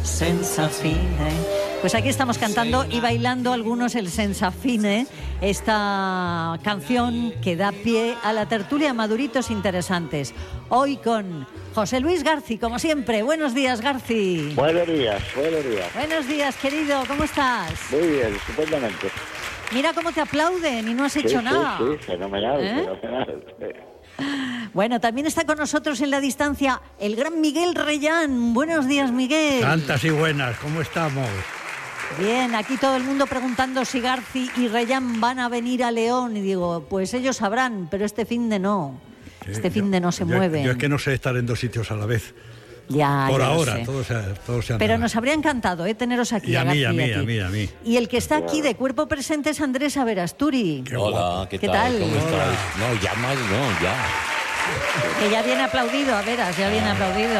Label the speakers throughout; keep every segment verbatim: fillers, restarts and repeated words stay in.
Speaker 1: senza fine. Pues aquí estamos cantando y bailando algunos el Senza Fine, esta canción que da pie a la tertulia Maduritos Interesantes. Hoy con José Luis Garci, como siempre. Buenos días, Garci.
Speaker 2: Buenos días, buenos días.
Speaker 1: Buenos días, querido. ¿Cómo estás?
Speaker 2: Muy bien, estupendamente.
Speaker 1: Mira cómo te aplauden y no has
Speaker 2: sí,
Speaker 1: hecho
Speaker 2: sí,
Speaker 1: nada.
Speaker 2: Sí, fenomenal,
Speaker 1: ¿Eh?
Speaker 2: fenomenal.
Speaker 1: Bueno, también está con nosotros en la distancia el gran Miguel Reyán. Buenos días, Miguel.
Speaker 3: Santas y buenas, ¿cómo estamos?
Speaker 1: Bien, aquí todo el mundo preguntando si Garci y Reyán van a venir a León. Y digo, pues ellos sabrán, pero este fin de no.
Speaker 3: Sí,
Speaker 1: este fin de no se
Speaker 3: yo,
Speaker 1: mueven.
Speaker 3: Yo es que no sé estar en dos sitios a la vez.
Speaker 1: Ya,
Speaker 3: Por
Speaker 1: ya
Speaker 3: ahora,
Speaker 1: sé.
Speaker 3: todo se, todo se
Speaker 1: Pero
Speaker 3: anda.
Speaker 1: nos habría encantado ¿eh? teneros aquí.
Speaker 3: Y a,
Speaker 1: a
Speaker 3: mí,
Speaker 1: Garci
Speaker 3: a mí,
Speaker 1: y a
Speaker 3: a
Speaker 1: ti.
Speaker 3: mí, a mí.
Speaker 1: Y el que está aquí de cuerpo presente es Andrés Averasturi.
Speaker 3: Qué
Speaker 4: Hola,
Speaker 3: guapo.
Speaker 4: ¿qué,
Speaker 1: ¿Qué
Speaker 4: tal?
Speaker 1: tal?
Speaker 4: ¿Cómo estás? No, ya más, no, ya.
Speaker 1: Que ya viene aplaudido, a veras, ya viene aplaudido.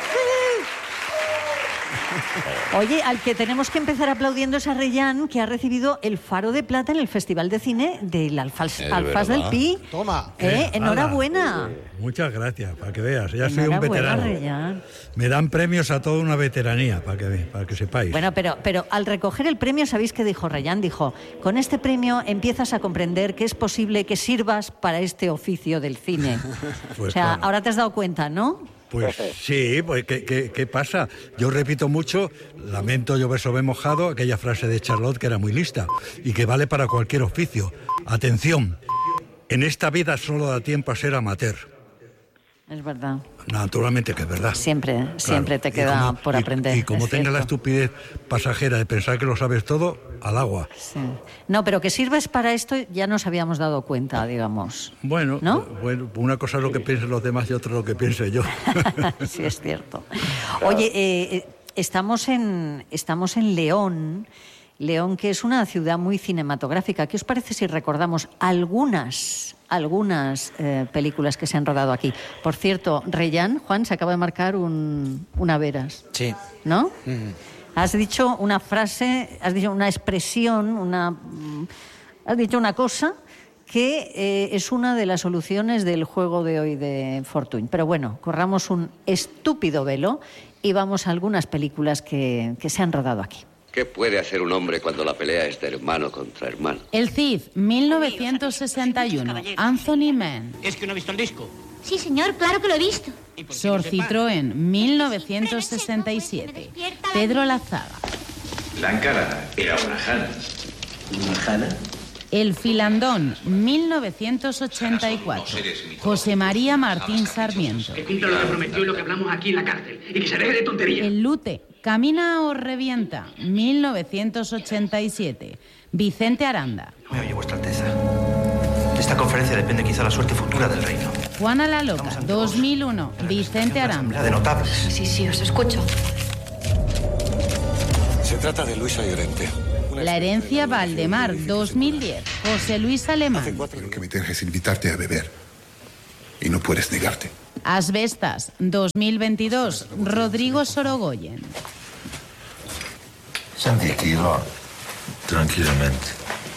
Speaker 1: Oye, al que tenemos que empezar aplaudiendo es a Reyán, que ha recibido el Faro de Plata en el Festival de Cine del Alfaz,
Speaker 4: Es
Speaker 1: Alfaz del
Speaker 4: verdad.
Speaker 1: Pi.
Speaker 5: Toma.
Speaker 1: ¿Eh?
Speaker 3: ¿Qué?
Speaker 1: Enhorabuena.
Speaker 3: Muchas gracias, para que veas. Ya soy un
Speaker 1: Enhorabuena,
Speaker 3: veterano.
Speaker 1: Reyán.
Speaker 3: Me dan premios a toda una veteranía, para que, para que sepáis.
Speaker 1: Bueno, pero, pero al recoger el premio, ¿sabéis qué dijo Reyán? Dijo, con este premio empiezas a comprender que es posible que sirvas para este oficio del cine.
Speaker 3: Pues
Speaker 1: o sea,
Speaker 3: claro.
Speaker 1: ahora te has dado cuenta, ¿no?
Speaker 3: Pues sí, pues ¿qué, qué, qué pasa? Yo repito mucho, lamento llover sobre mojado, aquella frase de Charlotte que era muy lista y que vale para cualquier oficio. Atención, en esta vida solo da tiempo a ser amateur.
Speaker 1: Es verdad.
Speaker 3: Naturalmente que es verdad.
Speaker 1: Siempre,
Speaker 3: Claro.
Speaker 1: siempre te
Speaker 3: Y
Speaker 1: queda
Speaker 3: como-
Speaker 1: por
Speaker 3: y-
Speaker 1: aprender.
Speaker 3: Y, como
Speaker 1: es
Speaker 3: tengas la
Speaker 1: cierto.
Speaker 3: estupidez pasajera de pensar que lo sabes todo, al agua.
Speaker 1: Sí. No, pero que sirves para esto ya nos habíamos dado cuenta, digamos.
Speaker 3: Bueno,
Speaker 1: ¿No?
Speaker 3: bueno, una cosa es lo que piensen los demás y otra lo que piense yo.
Speaker 1: Sí, es cierto. Oye, eh, eh, estamos en, estamos en León, León, que es una ciudad muy cinematográfica. ¿Qué os parece si recordamos algunas, algunas eh, películas que se han rodado aquí? Por cierto, Reyán, Juan, se acaba de marcar un, una veras.
Speaker 5: Sí.
Speaker 1: ¿No?
Speaker 5: Mm.
Speaker 1: Has dicho una frase, has dicho una expresión, una, mm, has dicho una cosa que eh, es una de las soluciones del juego de hoy de Fortuny. Pero bueno, corramos un estúpido velo y vamos a algunas películas que, que se han rodado aquí.
Speaker 6: ¿Qué puede hacer un hombre cuando la pelea es de hermano contra hermano?
Speaker 7: El Cid, mil novecientos sesenta y uno. Anthony Mann.
Speaker 8: ¿Es que no ha visto el disco?
Speaker 9: Sí, señor, claro que lo he visto.
Speaker 7: Sor Citroën, mil novecientos sesenta y siete. Pedro Lazaga.
Speaker 10: Lánkara era una jana.
Speaker 5: ¿Una jana?
Speaker 7: El Filandón, mil novecientos ochenta y cuatro. José María Martín Sarmiento.
Speaker 8: Que cumpla lo que prometió y lo que hablamos aquí en la cárcel. Y que se deje de tonterías.
Speaker 7: El Lute, Camina o revienta, mil novecientos ochenta y siete. Vicente Aranda.
Speaker 5: Me oye, Vuestra Alteza. De esta conferencia depende quizá la suerte futura del reino.
Speaker 7: Juana la Loca, dos mil uno. Vicente Aranda.
Speaker 5: De notables.
Speaker 9: Sí, sí, os escucho.
Speaker 10: Se trata de Luisa Llorente.
Speaker 7: La herencia Valdemar, dos mil diez. José Luis Alemán.
Speaker 10: Lo que me tienes es invitarte a beber. Y no puedes negarte.
Speaker 7: Asbestas, dos mil veintidós. Rodrigo Sorogoyen.
Speaker 10: Tranquilo. Tranquilamente.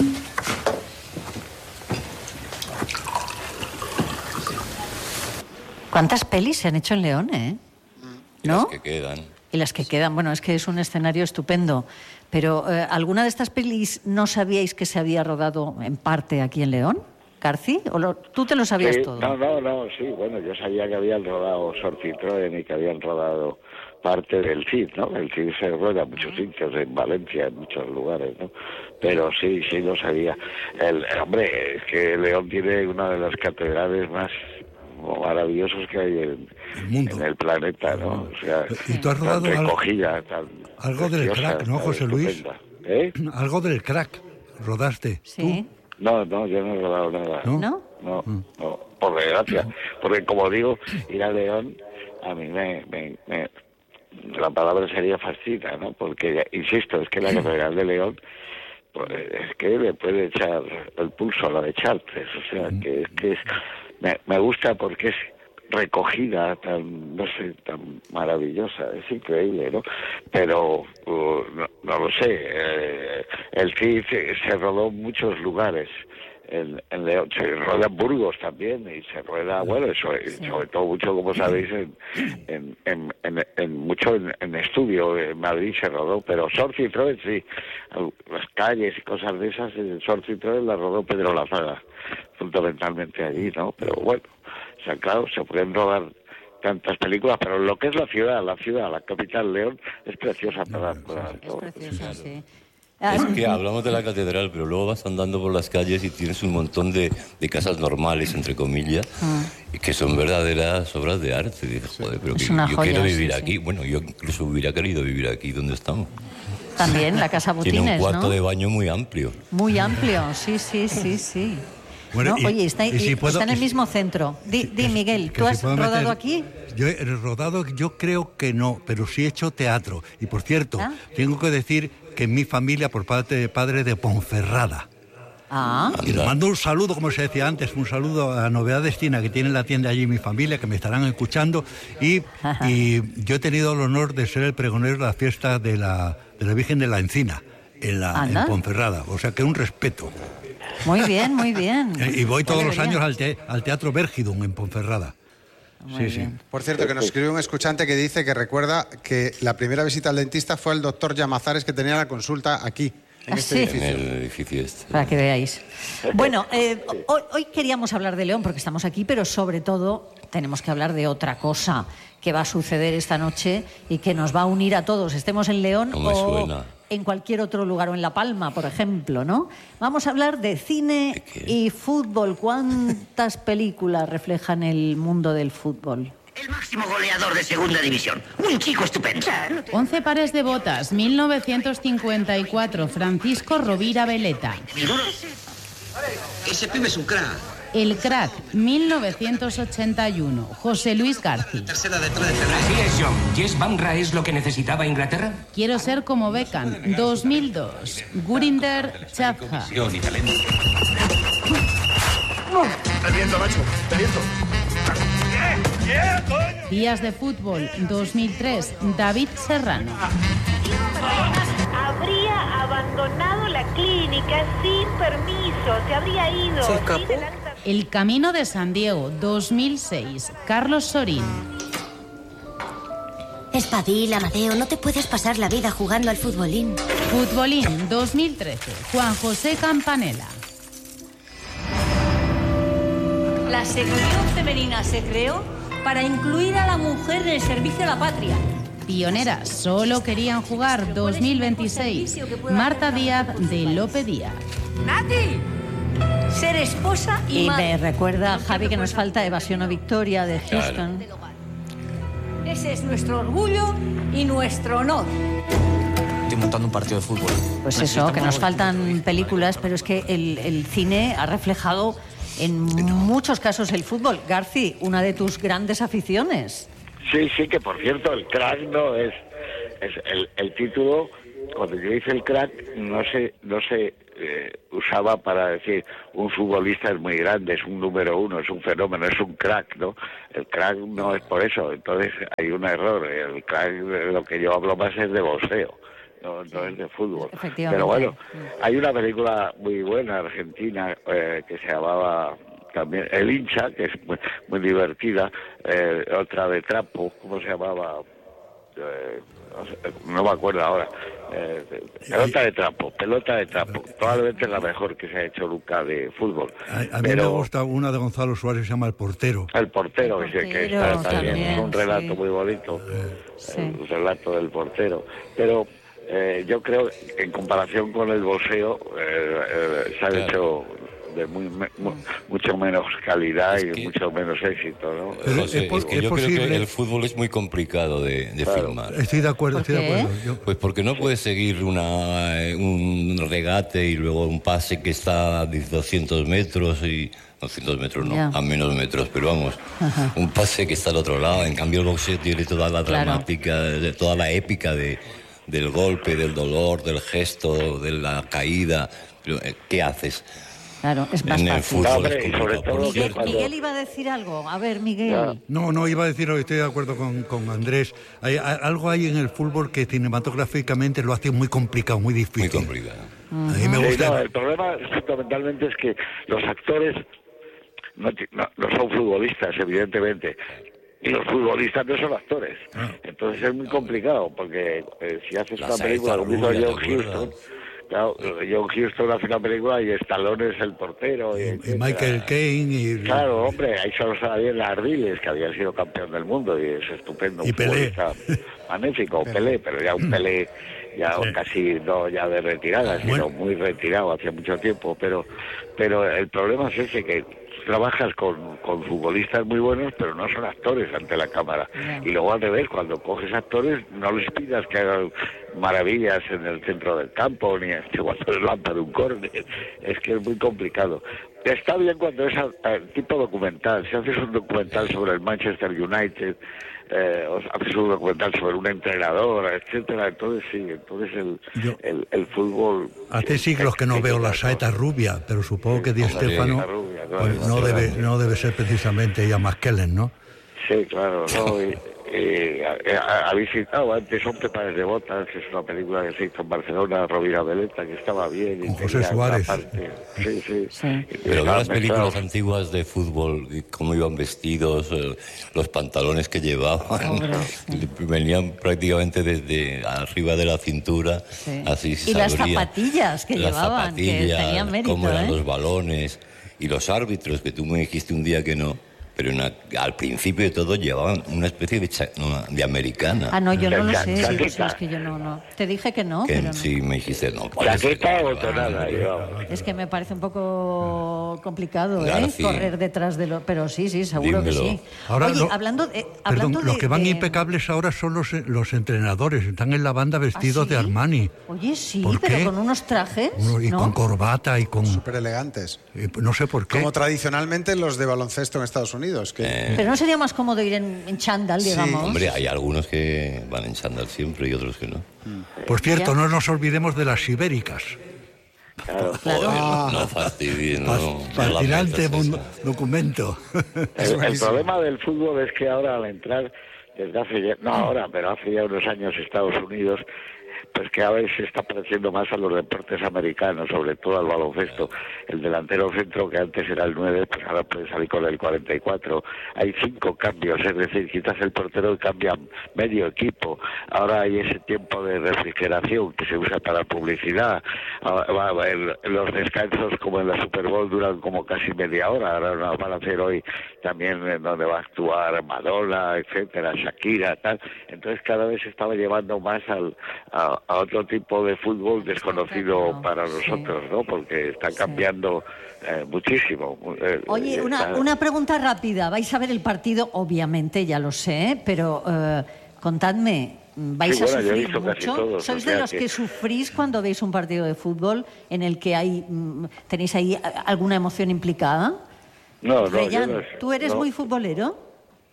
Speaker 1: ¿Cuántas pelis se han hecho en León, eh? ¿No?
Speaker 4: Las que quedan.
Speaker 1: Y las que quedan, bueno, es que es un escenario estupendo. Pero, eh, ¿alguna de estas pelis no sabíais que se había rodado en parte aquí en León, Garci? ¿O lo, tú te lo sabías
Speaker 2: Sí,
Speaker 1: todo?
Speaker 2: No, no, no, sí, bueno, yo sabía que habían rodado Sor Citroën y que habían rodado parte del Cid, ¿no? El Cid se rueda en muchos sitios, en Valencia, en muchos lugares, ¿no? Pero sí, sí lo sabía. El, hombre, es que León tiene una de las catedrales más maravillosos que hay en
Speaker 3: El mundo.
Speaker 2: en el planeta, ¿no? O sea,
Speaker 3: ¿Y tú has rodado
Speaker 2: tan
Speaker 3: algo-
Speaker 2: recogida, tan
Speaker 3: algo del
Speaker 2: preciosa,
Speaker 3: crack, no,
Speaker 2: tan
Speaker 3: José Luis?
Speaker 2: estupenda. ¿Eh?
Speaker 3: Algo del crack, rodaste.
Speaker 1: Sí.
Speaker 2: No, no, yo no he rodado nada.
Speaker 3: ¿No?
Speaker 1: ¿No?
Speaker 2: No, no, por desgracia. Porque como digo, ir a León a mí me, me, me- la palabra sería fascina, ¿no? Porque, insisto, es que la Catedral de León, pues, es que le puede echar el pulso a la de Chartres, o sea, que es que es, me, me gusta porque es recogida tan, no sé, tan maravillosa, es increíble, ¿no? Pero, uh, no, no lo sé, eh, el Cid se rodó en muchos lugares, en, en León. Se rueda en Burgos también y se rueda, bueno, eso, sí. sobre todo mucho, como sabéis, en, en, en, en, en mucho en, en estudio. En Madrid se rodó, pero Sor Citroën sí, las calles y cosas de esas, en Sor Citroën la rodó Pedro Lazaga, fundamentalmente allí, ¿no? Pero bueno, o sea, claro, se pueden rodar tantas películas, pero lo que es la ciudad, la ciudad, la capital León, es preciosa para, para
Speaker 1: es preciosa, sí.
Speaker 4: Es que hablamos de la catedral, pero luego vas andando por las calles y tienes un montón de, de casas normales, entre comillas, ah. y que son verdaderas obras de arte. Dices, joder, pero que yo joya, quiero vivir sí, aquí. Sí. Bueno, yo incluso hubiera querido vivir aquí donde estamos.
Speaker 1: También la Casa Botines,
Speaker 4: tiene un cuarto
Speaker 1: ¿no?
Speaker 4: de baño muy amplio.
Speaker 1: Muy amplio, sí, sí, sí, sí. Bueno, no, y, oye, está, y si puedo, está en el mismo centro. Di, di Miguel, ¿tú has si rodado meter, aquí?
Speaker 3: Yo he rodado, yo creo que no, pero sí he hecho teatro. Y por cierto, ¿ah? tengo que decir que mi familia, por parte de padre, de Ponferrada.
Speaker 1: Ah.
Speaker 3: Y les mando un saludo, como se decía antes, un saludo a Novedades Tina, que tiene la tienda allí mi familia, que me estarán escuchando. Y, y yo he tenido el honor de ser el pregonero de la fiesta de la, de la Virgen de la Encina, en, la, en Ponferrada. O sea que un respeto.
Speaker 1: Muy bien, muy bien.
Speaker 3: Y voy todos los años al, te, al Teatro Bergidum en Ponferrada.
Speaker 11: Muy sí, bien. sí. Por cierto, que nos escribe un escuchante que dice que recuerda que la primera visita al dentista fue el doctor Llamazares, que tenía la consulta aquí, en
Speaker 1: ¿Ah,
Speaker 11: este
Speaker 1: sí?
Speaker 11: edificio.
Speaker 4: En el edificio este.
Speaker 1: Para que veáis. Bueno, eh, hoy, hoy queríamos hablar de León porque estamos aquí, pero sobre todo tenemos que hablar de otra cosa que va a suceder esta noche y que nos va a unir a todos, estemos en León
Speaker 4: no me
Speaker 1: o
Speaker 4: suena.
Speaker 1: en cualquier otro lugar, o en La Palma, por ejemplo, ¿no? Vamos a hablar de cine y fútbol. ¿Cuántas películas reflejan el mundo del fútbol?
Speaker 12: El máximo goleador de segunda división. Un chico estupendo.
Speaker 7: Once pares de botas, mil novecientos cincuenta y cuatro. Francisco Rovira Veleta.
Speaker 12: Ese pibe es un crack.
Speaker 7: El Crack, mil novecientos ochenta y uno. José Luis García.
Speaker 12: Tercera detrás de Ferrer. Así es, John. ¿Jess Bamra es lo que necesitaba Inglaterra?
Speaker 7: Quiero ser como Beckham, dos mil dos. Gurinder Chafja.
Speaker 12: Y talento.
Speaker 13: Te viento, macho. Te viento.
Speaker 7: Días de fútbol, dos mil tres. David Serrano.
Speaker 14: Habría abandonado la clínica sin permiso. Se habría ido.
Speaker 12: ¿Se escapó?
Speaker 7: El Camino de San Diego, dos mil seis. Carlos Sorín.
Speaker 15: Espadil, Amadeo, no te puedes pasar la vida jugando al futbolín.
Speaker 7: Futbolín, dos mil trece. Juan José Campanella.
Speaker 16: La sección femenina se creó para incluir a la mujer en el servicio a la patria.
Speaker 7: Pioneras, solo querían jugar, dos mil veintiséis. Marta Díaz de Lope Díaz.
Speaker 16: ¡Nati! Ser esposa y,
Speaker 1: y
Speaker 16: madre.
Speaker 1: me recuerda, Javi, que nos falta Evasión o Victoria de Houston.
Speaker 16: Claro. Ese es nuestro orgullo y nuestro honor.
Speaker 5: Estoy montando un partido de fútbol.
Speaker 1: Pues eso, que nos faltan películas, pero es que el, el cine ha reflejado en muchos casos el fútbol. Garci, una de tus grandes aficiones.
Speaker 2: Sí, sí, que por cierto, el crack no es, es el, el título. Cuando yo hice el crack, no se, no se eh, usaba para decir un futbolista es muy grande, es un número uno, es un fenómeno, es un crack, ¿no? El crack no es por eso, entonces hay un error. El crack, de lo que yo hablo más es de boxeo, no, no es de fútbol. Pero bueno, hay una película muy buena argentina eh, que se llamaba también El hincha, que es muy, muy divertida, eh, otra de trapo, ¿cómo se llamaba? Eh, no me acuerdo ahora. Eh, pelota de trapo, pelota de trapo. Probablemente es la mejor que se ha hecho nunca de fútbol.
Speaker 3: A, a mí Pero, me gusta una de Gonzalo Suárez, se llama El portero.
Speaker 2: El portero, el portero que está también, también, es un relato sí. muy bonito,
Speaker 1: sí.
Speaker 2: el relato del portero. Pero eh, yo creo, en comparación con el boxeo, eh, eh, se ha claro. hecho de muy, muy, mucho menos calidad es que, y mucho menos éxito, ¿no?
Speaker 4: Pero José, es, es que yo posible. creo que el fútbol es muy complicado de, de claro. filmar.
Speaker 3: Estoy de acuerdo, estoy de acuerdo. Yo...
Speaker 4: Pues porque no puedes seguir una, un regate y luego un pase que está a doscientos metros y... doscientos metros no, yeah. a menos metros, pero vamos, Ajá. un pase que está al otro lado. En cambio el boxeo tiene toda la
Speaker 1: claro.
Speaker 4: dramática, toda la épica de, del golpe, del dolor, del gesto, de la caída. ¿Qué haces?
Speaker 1: Claro, es más
Speaker 4: en
Speaker 1: fácil.
Speaker 4: el fútbol es
Speaker 1: Miguel, Miguel iba a decir algo. A ver, Miguel.
Speaker 3: No, no, iba a decir, estoy de acuerdo con, con Andrés. Hay, hay, algo hay en el fútbol que cinematográficamente lo hace muy complicado, muy difícil.
Speaker 4: Muy complicado.
Speaker 3: A mí me gusta.
Speaker 2: Sí, no, el problema fundamentalmente es que los actores no, no, no son futbolistas, evidentemente. Y los futbolistas no son actores. Ah. Entonces es muy complicado, porque eh, si haces una película como hizo John Huston, claro, John Huston hace una película y Stallone es el portero. Y,
Speaker 3: y, y Michael Caine. Y...
Speaker 2: Claro, hombre, ahí solo estaba bien Ardiles, que había sido campeón del mundo y es estupendo.
Speaker 3: Y Pelé.
Speaker 2: Magnífico, Pelé, pero ya un Pelé ya sí. casi no ya de retirada, sino bueno. muy retirado hace mucho tiempo. Pero, pero el problema es ese, que trabajas con, con futbolistas muy buenos, pero no son actores ante la cámara. Yeah. Y luego al revés, cuando coges actores, no les pidas que hagan maravillas en el centro del campo, ni cuando les lanzan un córner. Es que es muy complicado. Está bien cuando es a, a, tipo documental. Si haces un documental sobre el Manchester United, eh, o haces un documental sobre un entrenador, etcétera, entonces sí, entonces el, Yo, el, el fútbol...
Speaker 3: Hace siglos que no veo la saeta rubia, pero supongo que Di Stéfano pues, no, debe, no debe ser precisamente Ian McKellen, ¿no?
Speaker 2: Sí, claro, no, y, y, ha, ha visitado antes Son Pepares de Botas, que es una película que se hizo en Barcelona, Rovira Veleta, que estaba bien.
Speaker 3: Con José Suárez.
Speaker 2: Sí, sí. sí.
Speaker 4: Pero las películas antiguas de fútbol, cómo iban vestidos, eh, los pantalones que llevaban, venían prácticamente desde arriba de la cintura, sí. así se
Speaker 1: Y
Speaker 4: sabría.
Speaker 1: Las zapatillas que
Speaker 4: las
Speaker 1: llevaban,
Speaker 4: zapatillas,
Speaker 1: que tenían mérito,
Speaker 4: cómo eran
Speaker 1: ¿eh?
Speaker 4: los balones, y los árbitros, que tú me dijiste un día que no. Pero una, al principio de todo llevaban una especie de, cha, no, de americana.
Speaker 1: Ah, no, yo no lo sé. Sí, sí, es que yo no, no. Te dije que no,
Speaker 4: que
Speaker 1: pero no.
Speaker 4: Sí, me dijiste no.
Speaker 2: Chaqueta o tonada.
Speaker 1: Es que me parece un poco complicado,
Speaker 4: claro,
Speaker 1: ¿eh?
Speaker 4: Sí.
Speaker 1: Correr detrás de lo... Pero sí, sí, seguro
Speaker 4: Dímelo.
Speaker 1: que sí.
Speaker 3: Ahora,
Speaker 1: Oye,
Speaker 3: lo,
Speaker 1: hablando de...
Speaker 3: Perdón,
Speaker 1: hablando
Speaker 3: los
Speaker 1: de,
Speaker 3: que van
Speaker 1: de...
Speaker 3: impecables ahora son los, los entrenadores. Están en la banda vestidos
Speaker 1: ¿Ah, sí?
Speaker 3: de Armani.
Speaker 1: Oye, sí,
Speaker 3: ¿Por
Speaker 1: pero
Speaker 3: qué?
Speaker 1: con unos trajes,
Speaker 3: Uno, y
Speaker 1: ¿no?
Speaker 3: con corbata y con...
Speaker 11: Súper elegantes.
Speaker 3: Eh, no sé por qué.
Speaker 11: Como tradicionalmente los de baloncesto en Estados Unidos. Que...
Speaker 4: Eh.
Speaker 1: Pero no sería más cómodo ir en, en chándal,
Speaker 11: Sí.
Speaker 1: digamos.
Speaker 4: Hombre, hay algunos que van en chándal siempre y otros que no.
Speaker 3: Por cierto,
Speaker 1: ¿Ya?
Speaker 3: no nos olvidemos de las ibéricas.
Speaker 2: Claro.
Speaker 1: Claro.
Speaker 4: Joder, no fastidies, no. no
Speaker 3: Fascinante
Speaker 4: la metas
Speaker 3: mon- documento.
Speaker 2: El, el problema del fútbol es que ahora al entrar, desde hace ya, no ahora, pero hace ya unos años Estados Unidos, pues que a veces se está pareciendo más a los deportes americanos, sobre todo al baloncesto. El delantero centro, que antes era el nueve, pues ahora puede salir con el cuarenta y cuatro. Hay cinco cambios, es decir, quitas el portero y cambia medio equipo. Ahora hay ese tiempo de refrigeración que se usa para publicidad. Los descansos, como en la Super Bowl, duran como casi media hora. Ahora nos van a hacer hoy también en donde va a actuar Madonna, etcétera, Shakira, tal. Entonces cada vez se estaba llevando más al a, a otro tipo de fútbol desconocido no, para nosotros, sí. ¿no? Porque está cambiando sí. eh, muchísimo. Eh,
Speaker 1: Oye, eh, una, una pregunta rápida. ¿Vais a ver el partido? Obviamente, ya lo sé, pero eh, contadme, ¿vais
Speaker 2: sí,
Speaker 1: a
Speaker 2: bueno,
Speaker 1: sufrir mucho?
Speaker 2: Todos,
Speaker 1: ¿Sois
Speaker 2: o sea
Speaker 1: de los que... que sufrís cuando veis un partido de fútbol en el que hay tenéis ahí alguna emoción implicada?
Speaker 2: No, no.
Speaker 1: Reyán,
Speaker 2: yo no,
Speaker 1: ¿tú eres
Speaker 2: no.
Speaker 1: muy futbolero?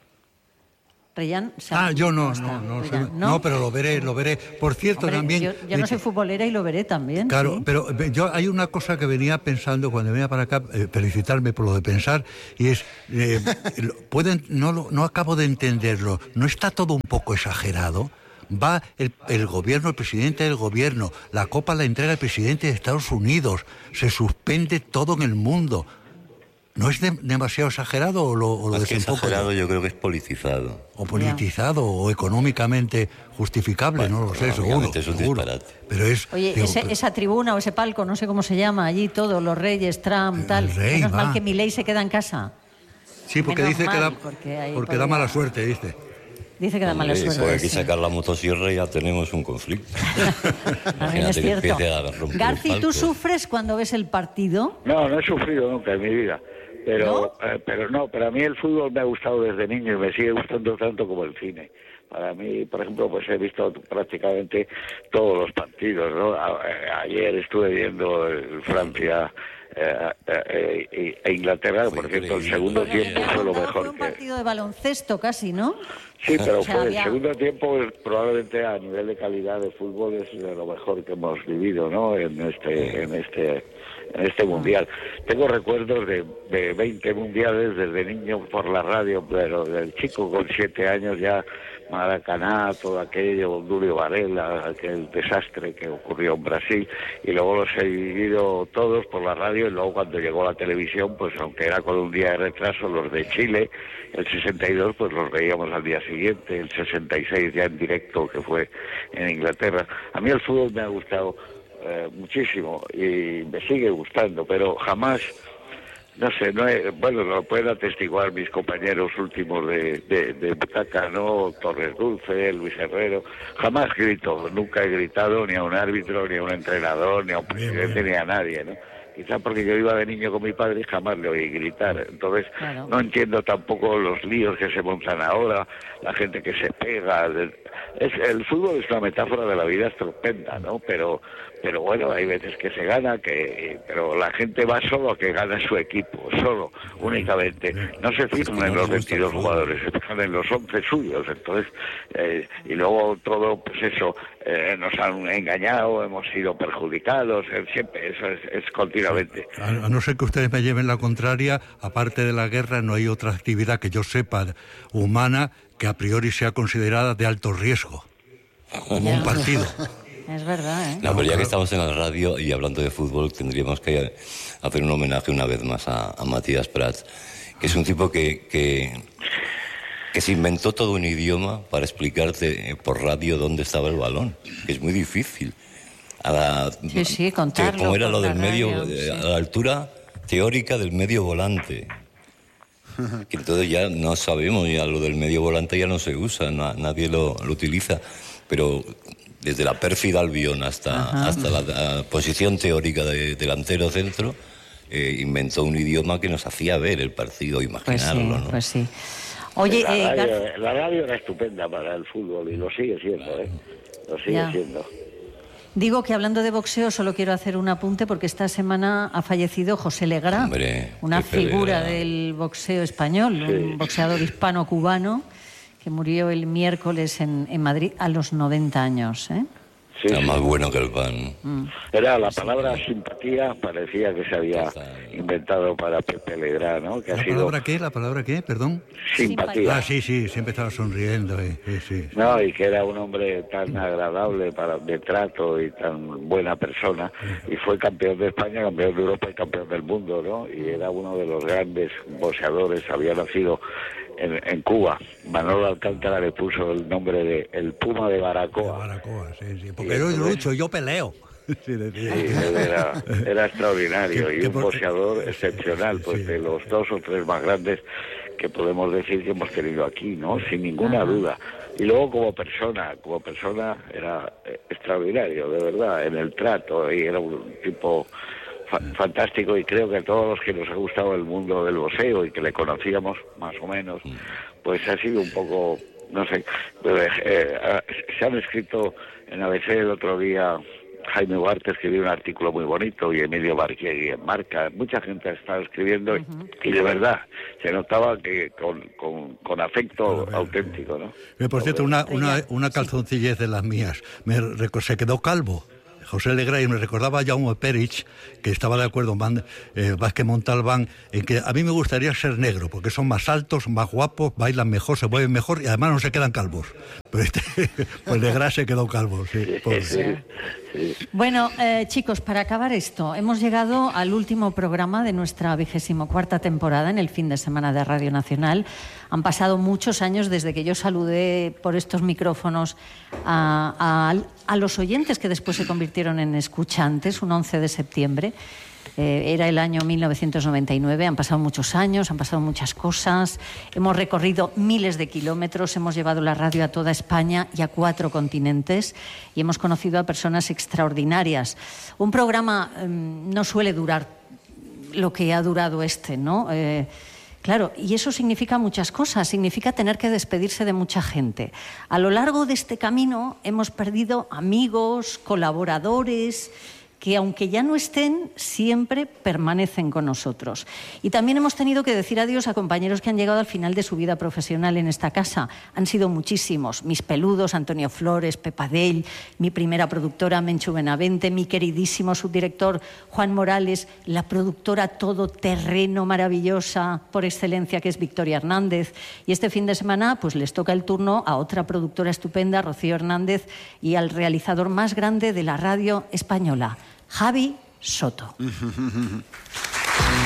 Speaker 1: Reyán,
Speaker 3: ah, yo no, no, no, soy, no, no, pero lo veré, lo veré. Por cierto,
Speaker 1: Hombre,
Speaker 3: también...
Speaker 1: Yo, yo no soy futbolera y lo veré también.
Speaker 3: Claro,
Speaker 1: ¿sí?
Speaker 3: pero yo hay una cosa que venía pensando cuando venía para acá, eh, felicitarme por lo de pensar, y es, eh, pueden, no, lo, no acabo de entenderlo, ¿no está todo un poco exagerado? Va el, el gobierno, el presidente del gobierno, la copa la entrega el presidente de Estados Unidos, se suspende todo en el mundo. ¿No es de, demasiado exagerado o lo, o lo
Speaker 4: Más que exagerado, yo creo que es politizado.
Speaker 3: O politizado, yeah. o económicamente justificable, bueno, no lo sé, seguro.
Speaker 4: Es un
Speaker 3: seguro.
Speaker 4: disparate.
Speaker 3: Pero es,
Speaker 1: Oye,
Speaker 3: digo,
Speaker 1: ese,
Speaker 3: pero...
Speaker 1: esa tribuna o ese palco, no sé cómo se llama, allí todo, los reyes, Trump, tal.
Speaker 3: El rey,
Speaker 1: menos
Speaker 3: va.
Speaker 1: mal que Milei se queda en casa.
Speaker 3: Sí, porque
Speaker 1: menos
Speaker 3: dice
Speaker 1: mal,
Speaker 3: que da,
Speaker 1: porque,
Speaker 3: porque
Speaker 1: podría...
Speaker 3: da mala suerte, dice.
Speaker 1: Dice que da
Speaker 4: Hombre,
Speaker 1: mala suerte.
Speaker 4: Pues hay que
Speaker 1: sí.
Speaker 4: sacar la motosierra y ya tenemos un conflicto.
Speaker 1: También es cierto.
Speaker 4: A
Speaker 1: Garci, ¿tú sufres cuando ves el partido?
Speaker 2: No, no he sufrido nunca en mi vida. Pero
Speaker 1: ¿No?
Speaker 2: Eh, pero no, pero a mí el fútbol me ha gustado desde niño y me sigue gustando tanto como el cine. Para mí, por ejemplo, pues he visto prácticamente todos los partidos, ¿no? A, a, ayer estuve viendo el Francia eh, eh, e Inglaterra, por cierto, el segundo tiempo fue lo mejor.
Speaker 1: Fue un partido de baloncesto casi, ¿no?
Speaker 2: Sí, pero
Speaker 1: o sea,
Speaker 2: fue
Speaker 1: había...
Speaker 2: el segundo tiempo, probablemente a nivel de calidad de fútbol es de lo mejor que hemos vivido, ¿no? En este, en este, en este mundial. Tengo recuerdos de, de veinte mundiales desde niño por la radio, pero del chico con siete años ya Maracaná, todo aquello, Dúlio Varela, aquel desastre que ocurrió en Brasil, y luego los he vivido todos por la radio, y luego cuando llegó la televisión, pues aunque era con un día de retraso, los de Chile, el sesenta y dos, pues los veíamos al día siguiente, el sesenta y seis ya en directo, que fue en Inglaterra. A mí el fútbol me ha gustado eh, muchísimo y me sigue gustando, pero jamás... No sé, no he, bueno, lo pueden atestiguar mis compañeros últimos de, de, de butaca, ¿no? Torres Dulce, Luis Herrero. Jamás grito, nunca he gritado ni a un árbitro, ni a un entrenador, ni a un presidente, ni a nadie, ¿no? Quizá porque yo iba de niño con mi padre y jamás le oí gritar. Entonces, claro, no entiendo tampoco los líos que se montan ahora, la gente que se pega. Es, el fútbol es una metáfora de la vida estupenda, ¿no? Pero pero bueno, hay veces que se gana, que pero la gente va solo a que gane su equipo, solo, únicamente. No se fijan en los veintidós jugadores, se fijan en los once suyos. Entonces, eh, y luego todo, pues eso, eh, nos han engañado, hemos sido perjudicados, eh, siempre, eso es, es continuamente.
Speaker 3: A, a no ser que ustedes me lleven la contraria, aparte de la guerra no hay otra actividad que yo sepa humana que a priori sea considerada de alto riesgo, como un partido.
Speaker 1: Es verdad, ¿eh?
Speaker 4: No, pero ya que estamos en la radio y hablando de fútbol, tendríamos que hacer un homenaje una vez más a, a Matías Prats, que es un tipo que, que, que se inventó todo un idioma para explicarte por radio dónde estaba el balón, que es muy difícil. A la,
Speaker 1: sí, sí, contarlo.
Speaker 4: Como era lo del medio,
Speaker 1: radio, sí.
Speaker 4: A la altura teórica del medio volante. Que entonces ya no sabemos, ya lo del medio volante ya no se usa, na, nadie lo, lo utiliza, pero desde la pérfida Albión hasta, hasta la, la posición teórica de delantero centro, eh, inventó un idioma que nos hacía ver el partido, imaginarlo,
Speaker 1: pues sí,
Speaker 4: ¿no?
Speaker 1: Pues sí. Oye,
Speaker 2: la,
Speaker 1: eh,
Speaker 2: radio, Gar... la radio era estupenda para el fútbol y lo sigue siendo, ¿eh? Lo sigue
Speaker 1: ya.
Speaker 2: siendo.
Speaker 1: Digo que hablando de boxeo solo quiero hacer un apunte porque esta semana ha fallecido José Legrá,
Speaker 4: Hombre,
Speaker 1: una figura
Speaker 4: Legrá.
Speaker 1: del boxeo español, sí. Un boxeador hispano-cubano que murió el miércoles en, en Madrid a los noventa años, ¿eh?
Speaker 2: Sí,
Speaker 4: Era
Speaker 2: sí.
Speaker 4: más bueno que el pan.
Speaker 1: Mm.
Speaker 2: Era la palabra simpatía, parecía que se había inventado para Pepe Legrá, ¿no? Que
Speaker 3: ¿La
Speaker 2: ha sido
Speaker 3: palabra qué? ¿La palabra qué? Perdón.
Speaker 2: simpatía.
Speaker 3: Ah, sí, sí, siempre estaba sonriendo. Eh. Sí, sí.
Speaker 2: No, y que era un hombre tan agradable para de trato y tan buena persona. Y fue campeón de España, campeón de Europa y campeón del mundo, ¿no? Y era uno de los grandes boxeadores, había nacido en, en Cuba. Manolo Alcántara le puso el nombre de el Puma de Baracoa.
Speaker 3: De Baracoa, sí, sí. Porque yo lucho, yo peleo. Sí, decía.
Speaker 2: Sí, era, era extraordinario
Speaker 3: Que-
Speaker 2: y
Speaker 3: que
Speaker 2: un
Speaker 3: por-
Speaker 2: boxeador excepcional, pues de los dos o tres más grandes que podemos decir que hemos tenido aquí, ¿no? Sin ninguna duda. Y luego como persona, como persona era eh, extraordinario, de verdad, en el trato, y era un tipo fa- fantástico, y creo que a todos los que nos ha gustado el mundo del boxeo y que le conocíamos más o menos, pues ha sido un poco, no sé, eh, eh, se han escrito en A B C el otro día. Jaime Huarte escribió un artículo muy bonito y Emilio Barquiegui en Marca. Mucha gente estaba escribiendo uh-huh. y de verdad se notaba que con, con, con afecto
Speaker 3: Pero,
Speaker 2: auténtico, ¿no?
Speaker 3: Eh, por cierto, una, una, una calzoncillez de las mías. Me reco- se quedó calvo. José Legrá, y me recordaba a Jaume Perich, que estaba de acuerdo en Van, eh, Vázquez Montalbán, en que a mí me gustaría ser negro, porque son más altos, más guapos, bailan mejor, se mueven mejor y además no se quedan calvos. Pero este, pues Legrá se quedó calvo, sí. Por...
Speaker 2: Sí, sí.
Speaker 1: Bueno, eh, chicos, para acabar esto, hemos llegado al último programa de nuestra vigésimo cuarta temporada en el fin de semana de Radio Nacional. Han pasado muchos años desde que yo saludé por estos micrófonos a, a, a los oyentes que después se convirtieron en escuchantes, un once de septiembre. Eh, era el año mil novecientos noventa y nueve, han pasado muchos años, han pasado muchas cosas, hemos recorrido miles de kilómetros, hemos llevado la radio a toda España y a cuatro continentes y hemos conocido a personas extraordinarias. Un programa eh, no suele durar lo que ha durado este, ¿no? Eh, Claro, y eso significa muchas cosas, significa tener que despedirse de mucha gente. A lo largo de este camino hemos perdido amigos, colaboradores, que aunque ya no estén, siempre permanecen con nosotros. Y también hemos tenido que decir adiós a compañeros que han llegado al final de su vida profesional en esta casa. Han sido muchísimos. Mis peludos, Antonio Flores, Pepa Dell, mi primera productora, Menchu Benavente, mi queridísimo subdirector, Juan Morales, la productora todoterreno maravillosa por excelencia, que es Victoria Hernández. Y este fin de semana, pues les toca el turno a otra productora estupenda, Rocío Hernández, y al realizador más grande de la radio española, Javi Soto.